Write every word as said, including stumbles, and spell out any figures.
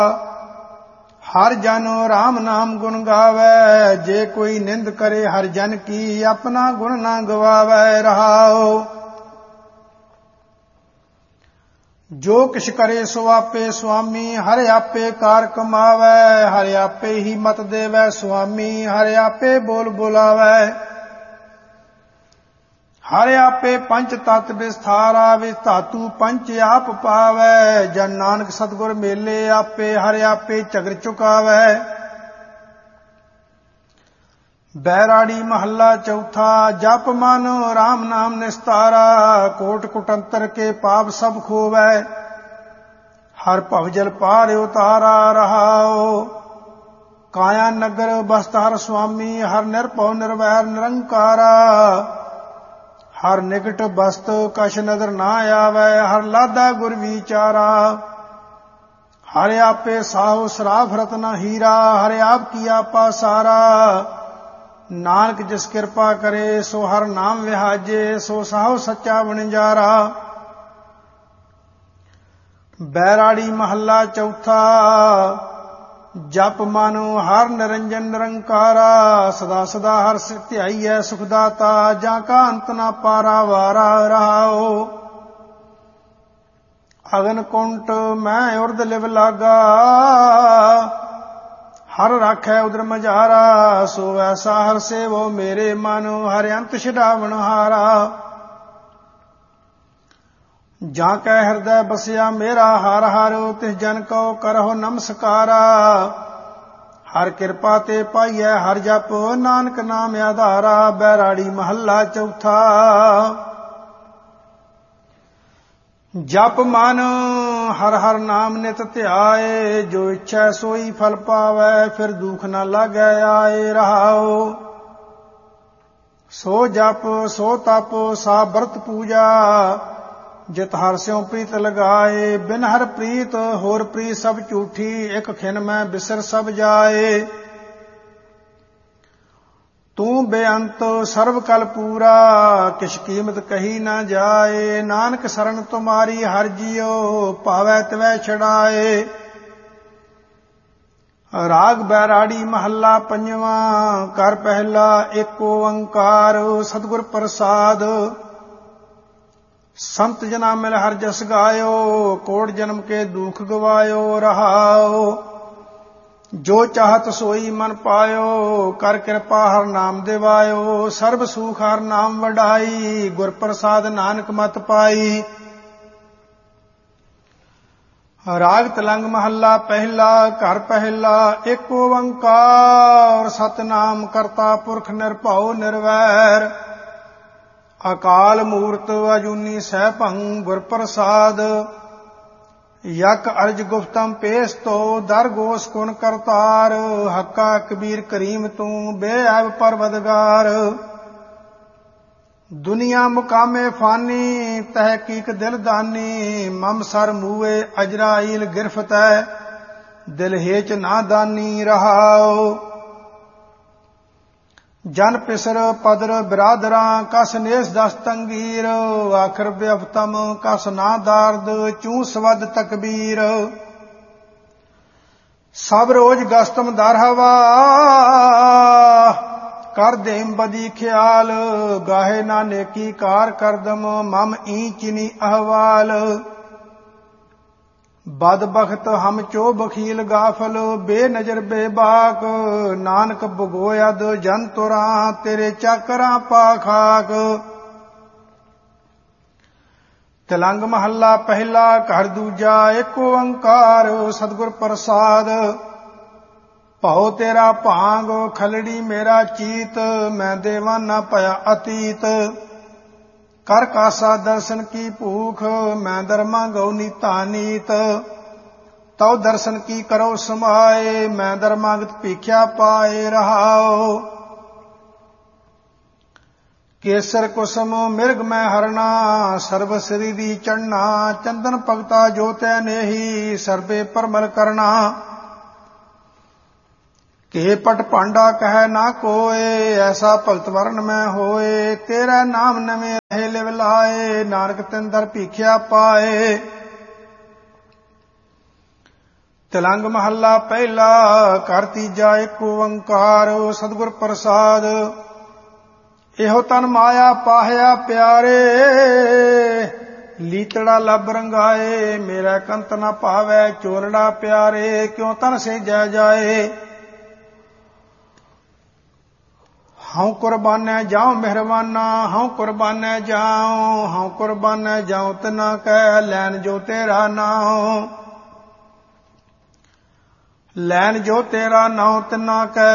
हर जन राम नाम गुण गावै, जे कोई निंद करे हर जन की, अपना गुण ना गवावै रहाओ। जो किछ करे सो आपे स्वामी, हर आपे कार कमावै, हर आपे ही मत देवै स्वामी, हर आपे बोल बुलावै। हर आपे पंच तत्त विस्तारा, विस धातु पंच आप पावै, जन नानक सतगुर मेले आपे, हर आपे झगर चुकावै। बैराड़ी महला चौथा। जप मन राम नाम निस्तारा, कोट कुटंतर के पाप सब खोवै, हर भवजल पार उतारा रहाओ। काया नगर बसत हर स्वामी, हर निरभउ निर्वैर निरंकारा, हर निकट बसत कछ नजर ना आवै, हर लादा गुर विचारा। हर आपे साहु सराफ रत्न हीरा, हर आप की आपा सारा। नानक जिस किरपा करे सो हर नाम विहाजे, सो साहु सच्चा वणजारा। बैराड़ी महला चौथा। जप मानो हर निरंजन निरंकारा, सदा सदा हर सिर ध्याईयै सुखदाता, जाका अंत ना पारा वारा रहाओ। अगन कुंट मैं उर्द लिव लागा, हर राखै उदर मझारा, सो ऐसा हर सेवो मेरे मन, हर अंत छुड़ावण हारा। जाकै हृदय बसिया मेरा हर हर, तिस जन को करहो नमस्कारा। हर कृपा ते पाइयै हर जप, नानक नाम आधारा। बैराड़ी महला चौथा। जप मन हर हर नाम नित ध्याए, जो इच्छा सोई फल पावै, फिर दुख न लागै आए रहाओ। सो जप सो तप सा व्रत पूजा, जित हर स्यों प्रीत लगाए। बिन हर प्रीत होर प्रीत सब झूठी, एक खिन में बिसर सब जाए। तू बेअंत सर्व कल पूरा, किछ कीमत कही न जाए। नानक शरण तुम्हारी हर जियो, पावै तिवै छड़ाए। राग बैराड़ी महला पंजवा। कर पहला एक ओंकार, सतगुर प्रसाद। संत जना मिल हर जस गायो, कोट जन्म के दुख गवायो रहाओ। जो चाहत सोई मन पायो, कर कृपा हर नाम दिवायो। सर्व सुख हर नाम वडाई, गुर प्रसाद नानक मत पाई। राग तलंग महला पहला। घर पहला एक ओंकार, सतनाम करता पुरख निरभउ निर्वैर। अकाल मूर्त अजूनी सहभंग, गुर प्रसाद। यक अर्ज गुप्तम पेश तो, दर गोस कुण करतार। हक्का कबीर करीम तू, बेअब परवदगार। दुनिया मुकामे फानी, तहकीक दिल दानी। मम सर मूए अजराइल गिरफ्त है, दिल हेच ना दानी रहाओ। जन पिसर पदर बिरादरा, कस नेस दस तंगीर। आखिर बेअफतम कस ना दारद, चूं सवद तकबीर। सब रोज गस्तम दर हवा, कर देम बदी ख्याल। गाहे ना नेकी कार करदम, मम ईंचनी अहवाल। बद बखत हम चो बखील गाफल, बेनजर बेबाक। नानक भगोयद जन तुरा, तेरे चाकरा पाखाक। तिलंग महला पहला। घर दूजा एक ओंकार, सतगुर प्रसाद। भौ तेरा भांग, खलड़ी मेरा चीत। मैं देवाना पया अतीत। कर कासा दर्शन की भूख, मैं दरमा गौ नीता नीत। तौ दर्शन की करो समाए, मैं दरमागत भीख्या पाए रहाओ। केसर कुसुम मिर्ग मैं हरना, सर्व शरीरी चढ़ना। चंदन भगता जो तै नेही, सर्वे परमल करना। के पट पांडा कह ना कोय, ऐसा भगत वर्ण में होए। तेरा नाम नवे रहे लिव लाए, नानक तिन दर भीख्या पाए। ਤਿਲੰਗ ਮਹੱਲਾ ਪਹਿਲਾ। ਘਰ ਤੀਜਾ ਏਕ ਓੰਕਾਰ ਸਤਿਗੁਰ ਪ੍ਰਸਾਦ। ਇਹੋ ਤਨ ਮਾਇਆ ਪਾਹਿਆ ਪਿਆਰੇ, ਲੀਤੜਾ ਲੱਭ ਰੰਗਾਏ। ਮੇਰਾ ਕੰਤ ਨ ਭਾਵੈ ਚੋਲੜਾ ਪਿਆਰੇ, ਕਿਉ ਤਨ ਸੇਜੈ ਜਾਏ। ਹਉ ਕੁਰਬਾਨੈ ਜਾਉ ਮਿਹਰਬਾਨਾ, ਹਉ ਕੁਰਬਾਨੈ ਜਾਉ, ਹਉ ਕੁਰਬਾਨੈ ਜਾਉ ਤਿਨਾ ਕੈ। ਲੈਨ ਜੋ ਤੇਰਾ ਨਾਉ, ਲੈਨ ਜੋ ਤੇਰਾ ਨਾਉ ਤਿਨਾ ਕੈ।